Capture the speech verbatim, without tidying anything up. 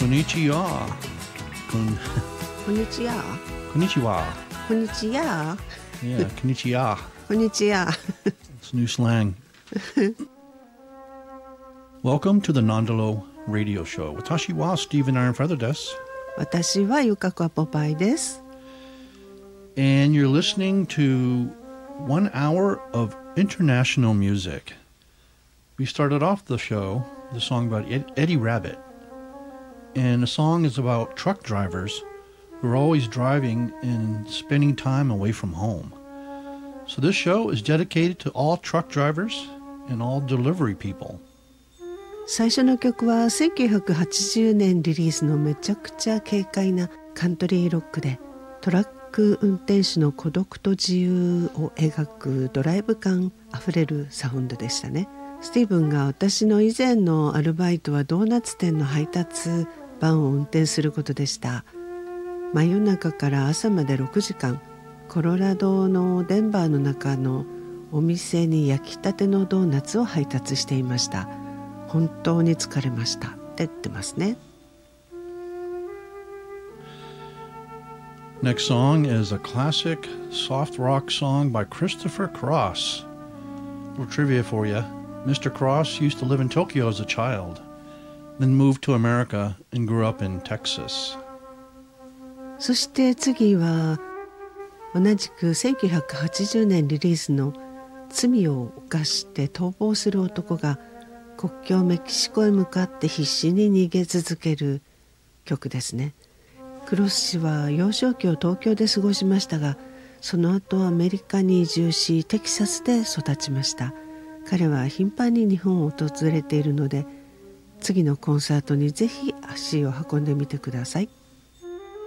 こんにちは。こんこんにちは。 こんにちは。 こんにちは。 Yeah, こんにちは。 こんにちは。 It's new slang. Welcome to the Nandalo Radio Show. 私は Stephen Ironfeather です。 私はゆかこポパイです。 And you're listening to one hour of international music. We started off the show, the song about Ed- Eddie Rabbit. And the song is about truck drivers who are always driving and spending time away from home. So this show is dedicated to all truck drivers and all delivery people. 最初の曲はせんきゅうひゃくはちじゅうねんリリースのめちゃくちゃ軽快なカントリーロックで、トラック運転手の孤独と自由を描くドライブ感あふれるサウンドでしたね。スティーブンが私の以前のアルバイトはドーナツ店の配達バンを運転することでした。真夜中から朝までろくじかん、コロラドのデンバーの中のお店に焼きたてのドーナツを配達していました。本当に疲れましたって言ってますね。 Next song is a classic soft rock song by Christopher Cross. A little trivia for you. Mister Cross used to live in Tokyo as a child, then moved to America and grew up in Texas. そして次は同じくせんきゅうひゃくはちじゅうねんリリースの罪を犯して逃亡する男が国境メキシコへ向かって必死に逃げ続ける曲ですね。クロス氏は幼少期を東京で過ごしましたが、その後アメリカに移住しテキサスで育ちました。彼は頻繁に日本を訪れているので、次のコンサートにぜひ足を運んでみてください。